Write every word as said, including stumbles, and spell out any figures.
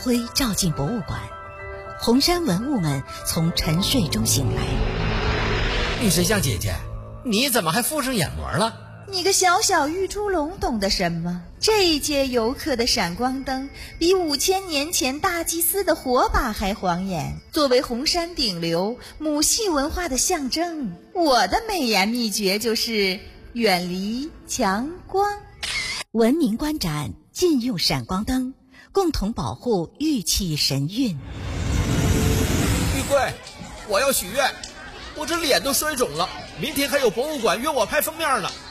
辉照进博物馆，红山文物们从沉睡中醒来。 女神像姐姐，你怎么还附上眼膜了？ 你个小小玉猪龙懂得什么？这一届游客的闪光灯比五千年前大祭司的火把还晃眼。作为红山顶流母系文化的象征，我的美颜秘诀就是远离强光。 文明观展，禁用闪光灯，共同保护玉器神韵。 玉贵，我要许愿，我这脸都水肿了，明天还有博物馆约我拍封面呢。